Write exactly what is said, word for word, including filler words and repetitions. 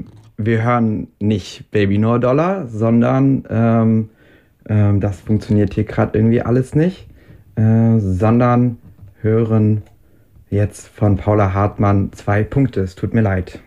wir hören nicht Baby No Dollar, sondern ähm, ähm, das funktioniert hier gerade irgendwie alles nicht, äh, sondern hören jetzt von Paula Hartmann zwei Punkte. Es tut mir leid.